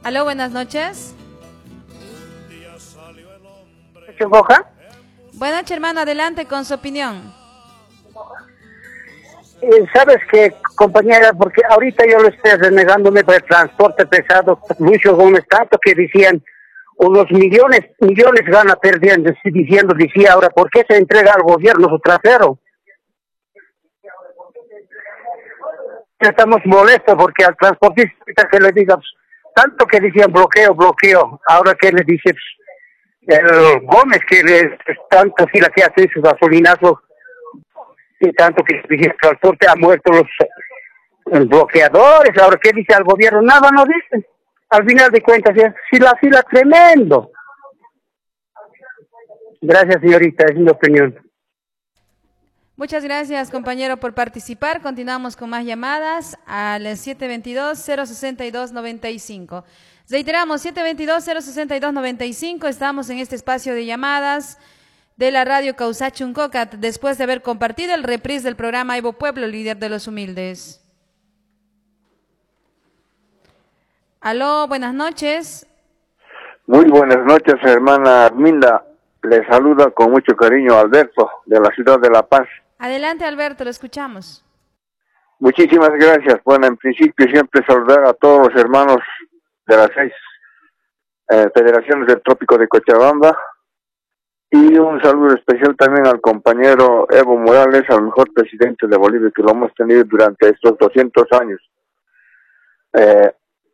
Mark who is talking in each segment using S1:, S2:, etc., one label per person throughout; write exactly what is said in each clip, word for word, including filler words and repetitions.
S1: Aló, buenas noches.
S2: ¿Boja?
S1: Buenas noches, hermano, adelante con su opinión.
S2: Eh, ¿Sabes qué, compañera? Porque ahorita yo lo estoy renegándome por el transporte pesado, Lucio Gómez, tanto que decían unos millones, millones gana perdiendo, diciendo, decía ahora, ¿por qué se entrega al gobierno su trasero? Estamos molestos porque al transportista que le diga, pues, tanto que decían bloqueo, bloqueo, ahora que le dice pues, el Gómez que le tanto fila que hace su gasolinazo y tanto que dice el transporte ha muerto los, los bloqueadores, ahora que dice al gobierno, nada no dice. Al final de cuentas, si la fila tremendo. Gracias, señorita, es mi opinión.
S1: Muchas gracias, compañero, por participar. Continuamos con más llamadas al siete veintidós, cero sesenta y dos, noventa y cinco. Reiteramos, siete veintidós, cero sesenta y dos, noventa y cinco. Estamos en este espacio de llamadas de la radio Causachuncocat, después de haber compartido el reprise del programa Evo Pueblo, líder de los humildes. Aló, buenas noches.
S3: Muy buenas noches, hermana Arminda. Le saluda con mucho cariño Alberto, de la ciudad de La Paz.
S1: Adelante, Alberto, lo escuchamos.
S3: Muchísimas gracias. Bueno, en principio siempre saludar a todos los hermanos de las seis eh, federaciones del Trópico de Cochabamba. Y un saludo especial también al compañero Evo Morales, al mejor presidente de Bolivia que lo hemos tenido durante estos doscientos años. Eh,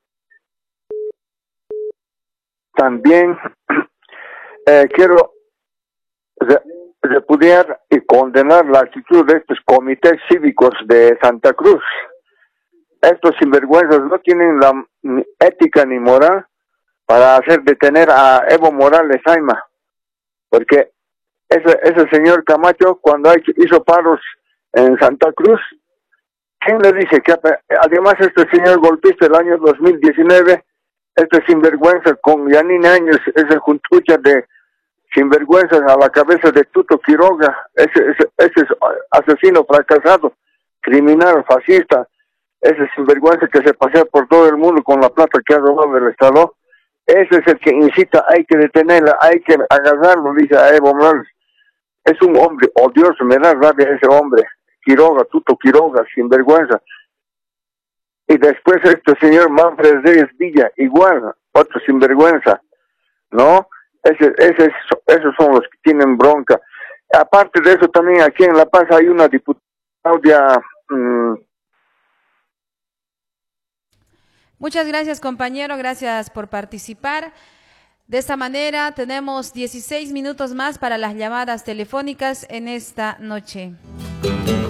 S3: también eh, quiero re repudiar y condenar la actitud de estos comités cívicos de Santa Cruz. Estos sinvergüenzas no tienen la ni ética ni moral para hacer detener a Evo Morales Ayma. Porque ese, ese señor Camacho, cuando hizo paros en Santa Cruz, ¿quién le dice que además este señor golpista el año dos mil diecinueve, este sinvergüenza con Yanine Áñez, ese juntucha de sinvergüenzas a la cabeza de Tuto Quiroga, ese, ese, ese asesino fracasado, criminal, fascista, ese sinvergüenza que se pasea por todo el mundo con la plata que ha robado del Estado? Ese es el que incita, hay que detenerla, hay que agarrarlo, dice a Evo Morales. Es un hombre odioso, me da rabia ese hombre. Quiroga, Tuto Quiroga, sinvergüenza. Y después este señor Manfred Reyes Villa, igual, otro sinvergüenza, ¿no? Ese, ese, esos son los que tienen bronca. Aparte de eso, también aquí en La Paz hay una diputada, Claudia... Mmm,
S1: Muchas gracias, compañero, gracias por participar. De esta manera tenemos dieciséis minutos más para las llamadas telefónicas en esta noche.